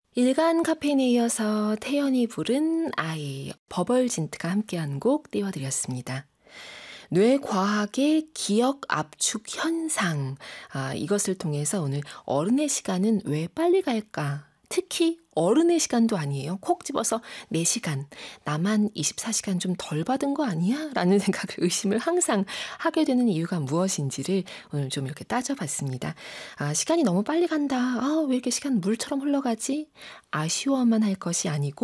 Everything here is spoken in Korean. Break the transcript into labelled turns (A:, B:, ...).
A: 일간 카페인에 이어서 태연이 부른 아이, 버벌진트가 함께한 곡 띄워드렸습니다. 뇌과학의 기억 압축 현상. 이것을 통해서 오늘 어른의 시간은 왜 빨리 갈까? 특히 어른의 시간도 아니에요. 콕 집어서 내 시간, 나만 24시간 좀 덜 받은 거 아니야? 라는 생각을 의심을 항상 하게 되는 이유가 무엇인지를 오늘 좀 이렇게 따져봤습니다. 시간이 너무 빨리 간다. 왜 이렇게 시간 물처럼 흘러가지? 아쉬워만 할 것이 아니고